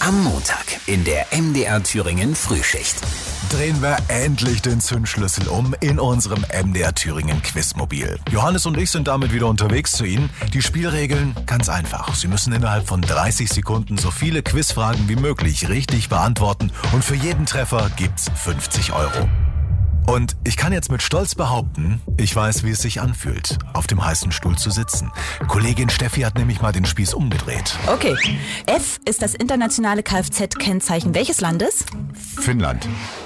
Am Montag in der MDR Thüringen Frühschicht. Drehen wir endlich den Zündschlüssel um in unserem MDR Thüringen Quizmobil. Johannes und ich sind damit wieder unterwegs zu Ihnen. Die Spielregeln ganz einfach. Sie müssen innerhalb von 30 Sekunden so viele Quizfragen wie möglich richtig beantworten und für jeden Treffer gibt's 50 €. Und ich kann jetzt mit Stolz behaupten, ich weiß, wie es sich anfühlt, auf dem heißen Stuhl zu sitzen. Kollegin Steffi hat nämlich mal den Spieß umgedreht. Okay. F ist das internationale Kfz-Kennzeichen welches Landes? Finnland.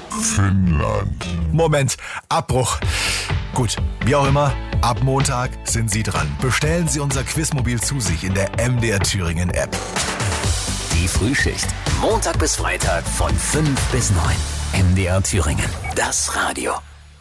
Moment, Abbruch. Gut, wie auch immer, ab Montag sind Sie dran. Bestellen Sie unser Quizmobil zu sich in der MDR Thüringen App. Die Frühschicht. Montag bis Freitag von 5 bis 9. MDR Thüringen. Das Radio.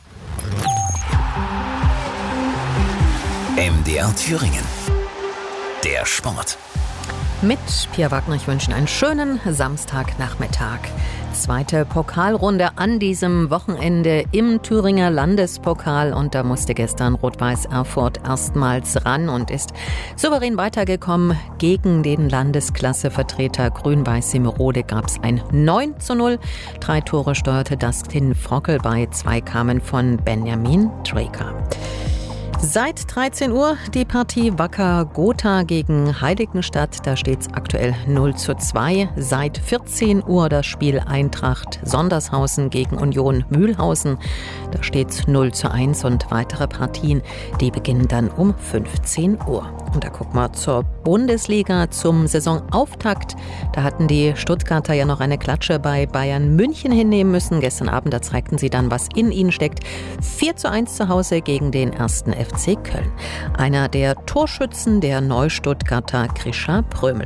MDR Thüringen. Der Sport. Mit Pia Wagner, ich wünsche Ihnen einen schönen Samstagnachmittag. Zweite Pokalrunde an diesem Wochenende im Thüringer Landespokal. Und da musste gestern Rot-Weiß Erfurt erstmals ran und ist souverän weitergekommen. Gegen den Landesklassevertreter Grün-Weiß Semerode gab es ein 9:0. 3 Tore steuerte Dustin Frockel bei, 2 kamen von Benjamin Dreker. Seit 13 Uhr die Partie Wacker Gotha gegen Heiligenstadt. Da steht es aktuell 0:2. Seit 14 Uhr das Spiel Eintracht Sondershausen gegen Union Mühlhausen. Da steht es 0:1 und weitere Partien, die beginnen dann um 15 Uhr. Und da gucken wir zur Bundesliga zum Saisonauftakt. Da hatten die Stuttgarter ja noch eine Klatsche bei Bayern München hinnehmen müssen. Gestern Abend, da zeigten sie dann, was in ihnen steckt. 4:1 zu Hause gegen den 1. FC Köln. Einer der Torschützen, der Neustuttgarter Grisha Prömel.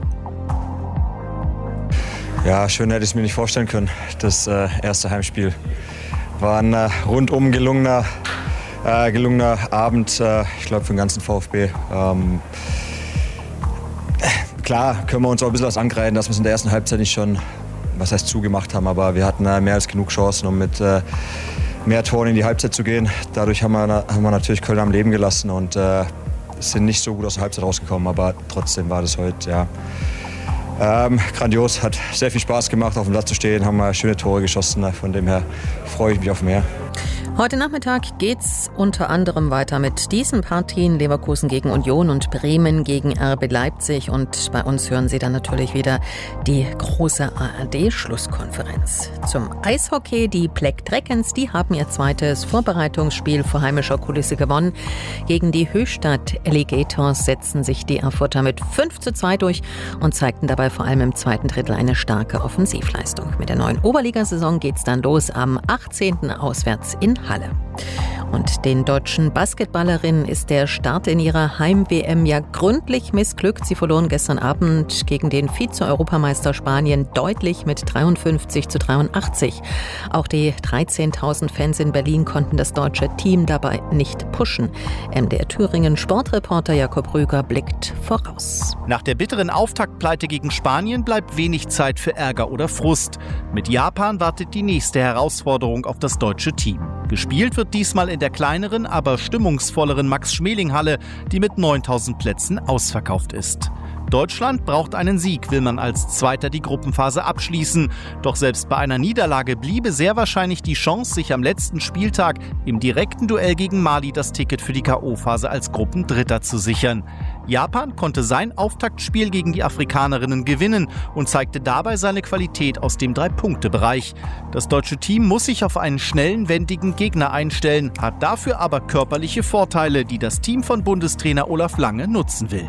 Ja, schön hätte ich es mir nicht vorstellen können. Das erste Heimspiel war ein rundum gelungener Abend, ich glaube, für den ganzen VfB. Klar können wir uns auch ein bisschen was angreifen, dass wir es in der ersten Halbzeit nicht schon, zugemacht haben, aber wir hatten mehr als genug Chancen, um mit mehr Toren in die Halbzeit zu gehen. Dadurch haben wir natürlich Köln am Leben gelassen und sind nicht so gut aus der Halbzeit rausgekommen, aber trotzdem war das heute, grandios, hat sehr viel Spaß gemacht, auf dem Platz zu stehen, haben schöne Tore geschossen, von dem her freue ich mich auf mehr. Heute Nachmittag geht's unter anderem weiter mit diesen Partien: Leverkusen gegen Union und Bremen gegen RB Leipzig. Und bei uns hören Sie dann natürlich wieder die große ARD-Schlusskonferenz. Zum Eishockey, die Black Dragons, die haben ihr zweites Vorbereitungsspiel vor heimischer Kulisse gewonnen. Gegen die Höchstadt Alligators setzten sich die Erfurter mit 5:2 durch und zeigten dabei vor allem im zweiten Drittel eine starke Offensivleistung. Mit der neuen Oberligasaison geht's dann los am 18. auswärts in Halle. Und den deutschen Basketballerinnen ist der Start in ihrer Heim-WM ja gründlich missglückt. Sie verloren gestern Abend gegen den Vize-Europameister Spanien deutlich mit 53:83. Auch die 13.000 Fans in Berlin konnten das deutsche Team dabei nicht pushen. MDR Thüringen Sportreporter Jakob Rüger blickt voraus. Nach der bitteren Auftaktpleite gegen Spanien bleibt wenig Zeit für Ärger oder Frust. Mit Japan wartet die nächste Herausforderung auf das deutsche Team. Gespielt wird diesmal in der kleineren, aber stimmungsvolleren Max-Schmeling-Halle, die mit 9.000 Plätzen ausverkauft ist. Deutschland braucht einen Sieg, will man als Zweiter die Gruppenphase abschließen. Doch selbst bei einer Niederlage bliebe sehr wahrscheinlich die Chance, sich am letzten Spieltag im direkten Duell gegen Mali das Ticket für die K.O.-Phase als Gruppendritter zu sichern. Japan konnte sein Auftaktspiel gegen die Afrikanerinnen gewinnen und zeigte dabei seine Qualität aus dem 3-Punkte-Bereich. Das deutsche Team muss sich auf einen schnellen, wendigen Gegner einstellen, hat dafür aber körperliche Vorteile, die das Team von Bundestrainer Olaf Lange nutzen will.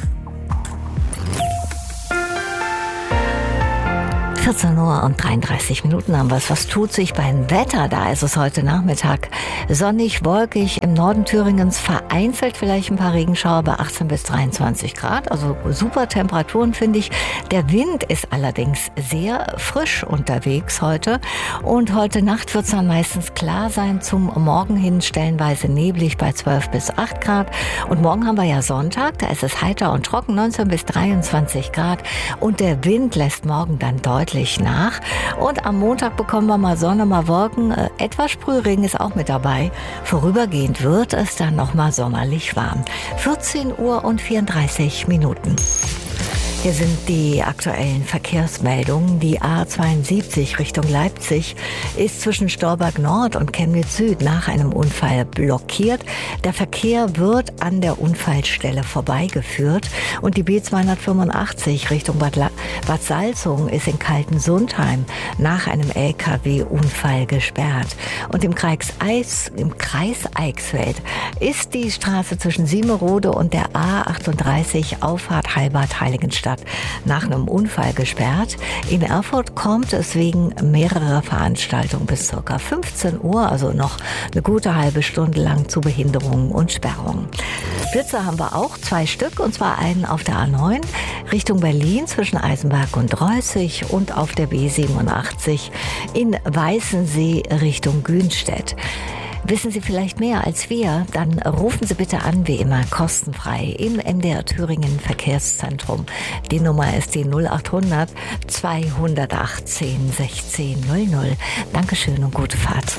14 Uhr und 33 Minuten haben wir es. Was tut sich beim Wetter? Da ist es heute Nachmittag sonnig, wolkig, im Norden Thüringens vereinzelt vielleicht ein paar Regenschauer bei 18 bis 23 Grad. Also super Temperaturen, finde ich. Der Wind ist allerdings sehr frisch unterwegs heute. Und heute Nacht wird es dann meistens klar sein. Zum Morgen hin stellenweise neblig bei 12 bis 8 Grad. Und morgen haben wir ja Sonntag. Da ist es heiter und trocken, 19 bis 23 Grad. Und der Wind lässt morgen dann deutlich nach. Und am Montag bekommen wir mal Sonne, mal Wolken. Etwas Sprühregen ist auch mit dabei. Vorübergehend wird es dann nochmal sommerlich warm. 14 Uhr und 34 Minuten. Hier sind die aktuellen Verkehrsmeldungen. Die A72 Richtung Leipzig ist zwischen Storberg Nord und Chemnitz Süd nach einem Unfall blockiert. Der Verkehr wird an der Unfallstelle vorbeigeführt. Und die B285 Richtung Bad Salzungen ist in Kaltensundheim nach einem LKW-Unfall gesperrt. Und im Kreis Eichsfeld ist die Straße zwischen Siemerode und der A38 Auffahrt Heilbad-Heiligenstadt nach einem Unfall gesperrt. In Erfurt kommt es wegen mehrerer Veranstaltungen bis ca. 15 Uhr, also noch eine gute halbe Stunde lang, zu Behinderungen und Sperrungen. Blitze haben wir auch, 2 Stück, und zwar einen auf der A9 Richtung Berlin zwischen Eisenberg und Reußig und auf der B87 in Weißensee Richtung Günstedt. Wissen Sie vielleicht mehr als wir? Dann rufen Sie bitte an, wie immer, kostenfrei im MDR Thüringen Verkehrszentrum. Die Nummer ist die 0800 218 16 00. Dankeschön und gute Fahrt.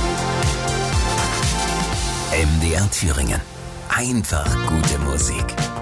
MDR Thüringen. Einfach gute Musik.